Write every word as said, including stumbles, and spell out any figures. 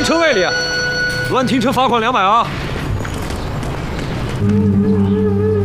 车位里，乱停车罚款两百啊！